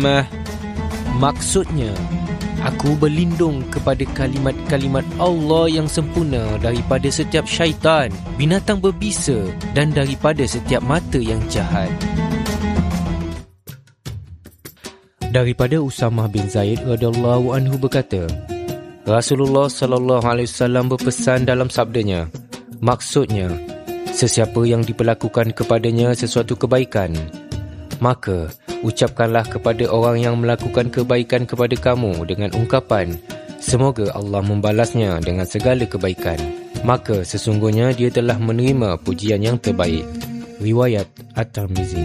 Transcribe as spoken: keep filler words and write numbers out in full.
tammah. Maksudnya, aku berlindung kepada kalimat-kalimat Allah yang sempurna daripada setiap syaitan, binatang berbisa dan daripada setiap mata yang jahat. Daripada Usamah bin Zaid radhiyallahu anhu berkata, Rasulullah sallallahu alaihi wasallam berpesan dalam sabdanya, maksudnya, sesiapa yang diperlakukan kepadanya sesuatu kebaikan, maka ucapkanlah kepada orang yang melakukan kebaikan kepada kamu dengan ungkapan, semoga Allah membalasnya dengan segala kebaikan. Maka sesungguhnya dia telah menerima pujian yang terbaik. Riwayat At-Tirmizi.